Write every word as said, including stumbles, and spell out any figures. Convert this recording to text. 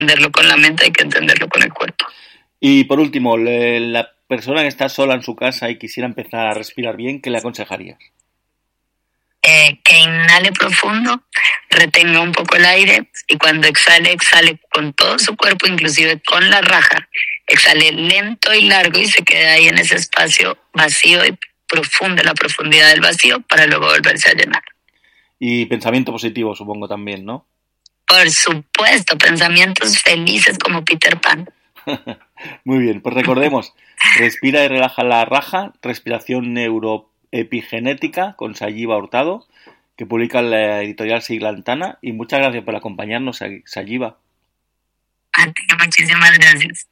entenderlo con la mente, hay que entenderlo con el cuerpo. Y por último, le, la persona que está sola en su casa y quisiera empezar a respirar bien, ¿qué le aconsejarías? Eh, que inhale profundo, retenga un poco el aire y cuando exhale, exhale con todo su cuerpo, inclusive con la raja. Exhale lento y largo y se queda ahí en ese espacio vacío y profundo, la profundidad del vacío, para luego volverse a llenar. Y pensamiento positivo, supongo también, ¿no? Por supuesto, pensamientos felices como Peter Pan. Muy bien, pues recordemos, respira y relaja la raja, respiración neuroepigenética con Sayiva Hurtado, que publica la editorial Siglantana, y muchas gracias por acompañarnos, Sayiva. A ti, muchísimas gracias.